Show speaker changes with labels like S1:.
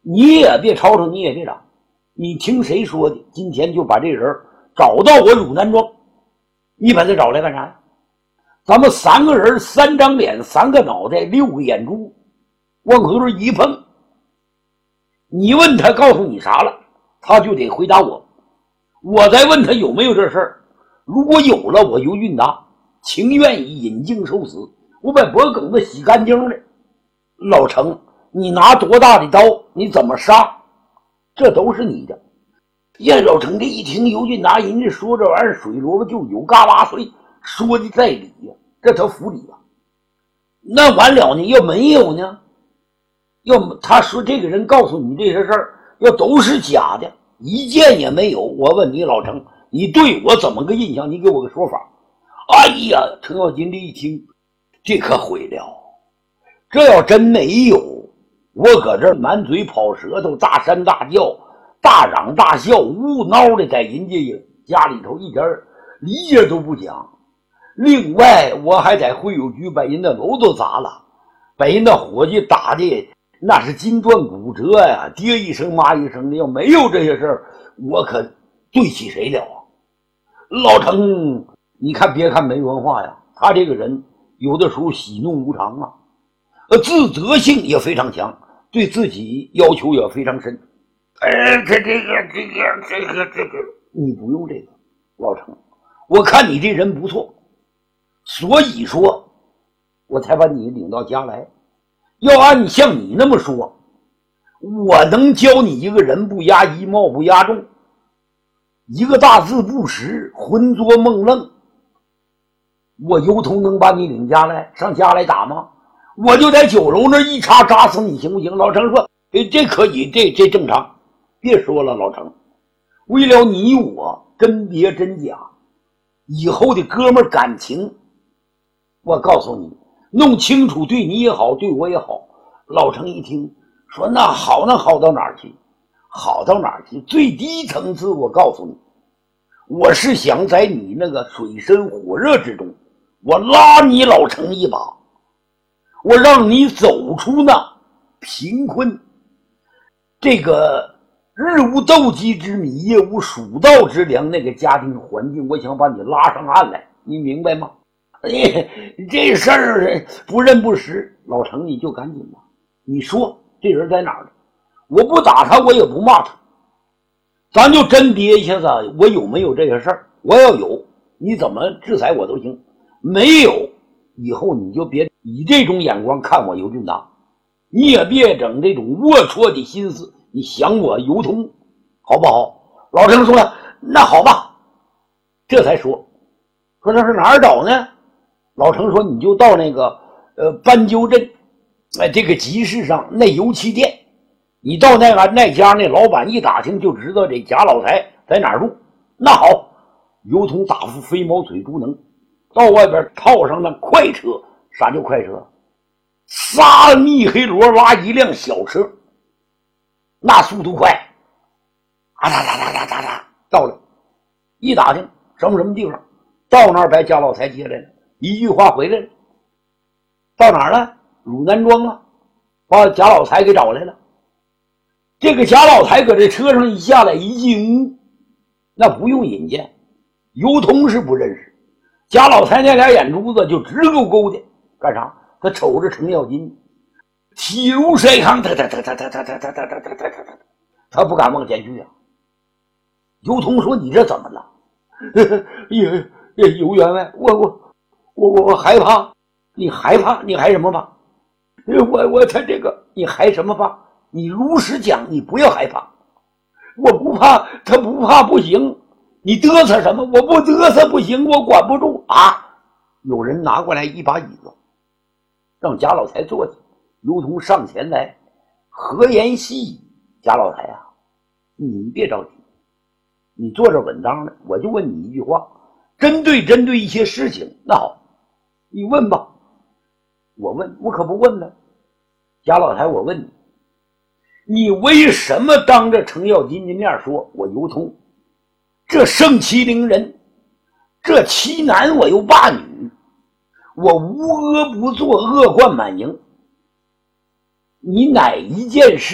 S1: 你也别吵吵，你也别嚷，你听谁说的？今天就把这人找到我汝南庄，你把他找来干啥呀？咱们3个人，3张脸，3个脑袋，6个眼珠，往河里一碰，你问他告诉你啥了，他就得回答我。我再问他有没有这事儿，如果有了，我就允答，情愿以引颈受死，我把脖梗子洗干净了。老程，你拿多大的刀，你怎么杀，这都是你的。老程这一听尤俊达人家说这玩意儿水萝卜就有嘎巴碎，说的在理呀，这他服理呀。那完了呢，要没有呢？要他说这个人告诉你这些事儿，要都是假的，一件也没有。我问你老程，你对我怎么个印象？你给我个说法。哎呀，程咬金这一听，这可毁了。这要真没有，我搁这满嘴跑舌头，大山大叫，大嚷大笑，呜嗷的在人家家里头一点理解都不讲。另外我还在会友局把人的楼都砸了，把人的伙计打的那是筋断骨折呀，爹一声妈一声的。要没有这些事儿，我可对起谁了啊？老程，你看别看没文化呀，他这个人有的时候喜怒无常啊，自责性也非常强，对自己要求也非常深。这个，你不用这个，老程，我看你这人不错，所以说我才把你领到家来。要按像你那么说，我能教你一个人不压一，貌不压众，一个大字不识，浑作梦愣，我油头能把你领家来，上家来打吗？我就在酒楼那一插扎死你行不行？老程说这可以，这正常。别说了，老程，为了你我真别真假，以后的哥们感情，我告诉你，弄清楚，对你也好，对我也好。老程一听说那好，那好到哪儿去？好到哪儿去？最低层次我告诉你，我是想在你那个水深火热之中，我拉你老程一把，我让你走出那贫困，这个日无斗鸡之米，夜无蜀道之粮，那个家庭环境，我想把你拉上岸来，你明白吗？这事儿不认不识，老程你就赶紧吧，你说这人在哪儿呢？我不打他，我也不骂他，咱就真憋一下子，我有没有这个事儿？我要有，你怎么制裁我都行；没有，以后你就别以这种眼光看我尤俊达，你也别整这种龌龊的心思，你想我尤通，好不好？老程说那好吧，这才说那是哪儿找呢？老程说你就到那个斑鸠镇这个集市上那油漆店，你到那家那老板一打听就知道这贾老财在哪儿住。那好，尤通打副飞毛腿猪能，到外边套上那快车。啥叫快车？3密黑罗拉一辆小车，那速度快，到了，一打听什么地方，到那儿把贾老财接来了，一句话回来了。到哪儿了？汝南庄啊，把贾老财给找来了。这个贾老财搁这车上一下来，一进屋，那不用引荐，尤通是不认识。贾老财那俩眼珠子就直勾勾的，干啥？他瞅着程咬金，体如筛糠，他不敢往前去啊。尤通说：“你这怎么了？”尤员外，我害怕。你害怕？你害什么怕？他这个你害什么怕？你如实讲，你不要害怕。我不怕，他不怕不行。你嘚瑟什么？我不嘚瑟不行，我管不住啊！有人拿过来一把椅子，让贾老财坐下。尤通上前来，和颜细语：“贾老财啊，你别着急，你坐着稳当的，我就问你一句话，针对一些事情。那好，你问吧。”我问，我可不问了。贾老财，我问你，你为什么当着程咬金的面说我尤通这盛欺凌人，这欺男我又霸女，我无恶不作，恶贯满盈？你哪一件事